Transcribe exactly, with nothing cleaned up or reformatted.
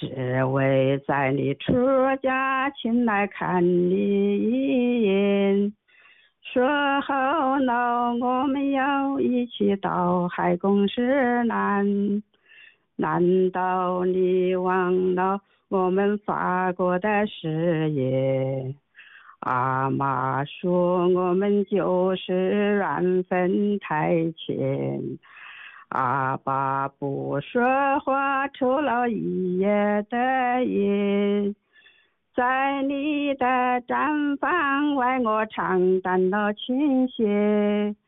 只为在你出家前来看你一眼。说好了，我们要一起到海公市南。难道你忘了我们发过的誓言？阿妈说我们就是缘分太浅。阿爸不说话，抽了一夜的烟。在你的毡房外，我承担了倾斜。